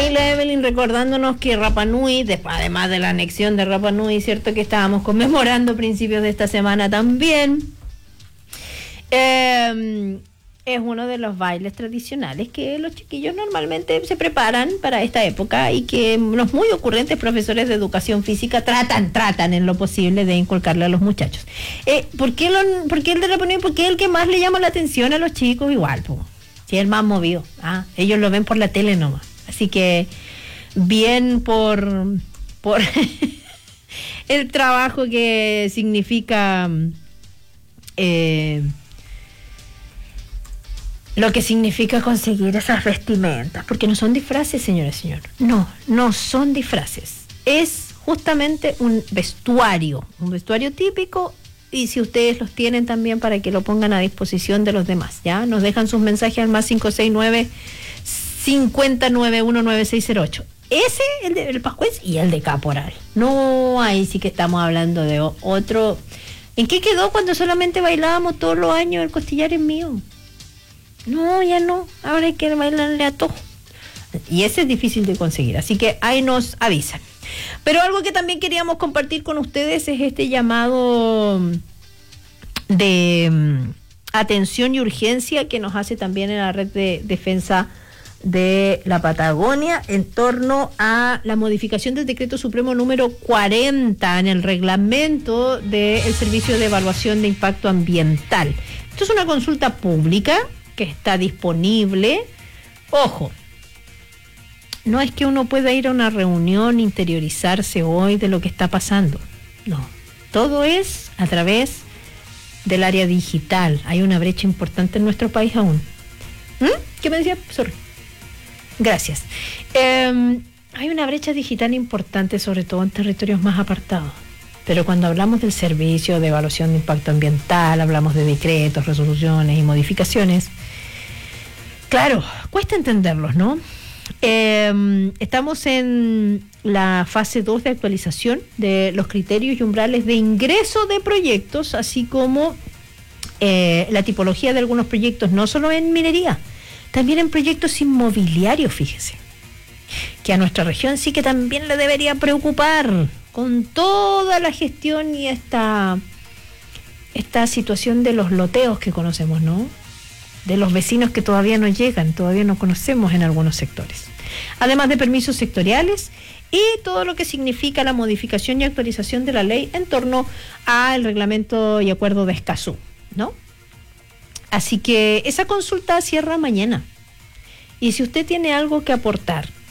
Ahí la Evelyn recordándonos que Rapa Nui, además de la anexión de Rapa Nui, cierto que estábamos conmemorando principios de esta semana también, es uno de los bailes tradicionales que los chiquillos normalmente se preparan para esta época y que los muy ocurrentes profesores de educación física tratan en lo posible de inculcarle a los muchachos. ¿Por qué el de Rapa Nui? Porque es el que más le llama la atención a los chicos igual, pues. Sí, el más movido. Ellos lo ven por la tele nomás. Así que bien por el trabajo que significa lo que significa conseguir esas vestimentas, porque no son disfraces, señores y señores. No son disfraces. Es justamente un vestuario típico. Y si ustedes los tienen también para que lo pongan a disposición de los demás, ¿ya? Nos dejan sus mensajes al más 569-50919608. Ese, el del Pascuez y el de Caporal. No, ahí sí que estamos hablando de otro. ¿En qué quedó cuando solamente bailábamos todos los años el costillar es mío? No, ya no. Ahora hay que bailarle a todo. Y ese es difícil de conseguir, así que ahí nos avisan. Pero algo que también queríamos compartir con ustedes es este llamado de atención y urgencia que nos hace también en la Red de Defensa de la Patagonia en torno a la modificación del Decreto Supremo número 40 en el reglamento del Servicio de Evaluación de Impacto Ambiental. Esto es una consulta pública que está disponible. Ojo, no es que uno pueda ir a una reunión, interiorizarse hoy de lo que está pasando. No, todo es a través del área digital. Hay una brecha importante en nuestro país aún. ¿Qué me decía? Sorry. Gracias. Hay una brecha digital importante, sobre todo en territorios más apartados. Pero cuando hablamos del servicio de evaluación de impacto ambiental, hablamos de decretos, resoluciones y modificaciones, claro, cuesta entenderlos, ¿no? Estamos en la fase 2 de actualización de los criterios y umbrales de ingreso de proyectos, así como la tipología de algunos proyectos, no solo en minería, también en proyectos inmobiliarios, fíjese, que a nuestra región sí que también le debería preocupar con toda la gestión y esta situación de los loteos que conocemos, ¿no? De los vecinos que todavía no llegan, todavía no conocemos en algunos sectores. Además de permisos sectoriales y todo lo que significa la modificación y actualización de la ley en torno al reglamento y acuerdo de Escazú, ¿no? Así que esa consulta cierra mañana. Y si usted tiene algo que aportar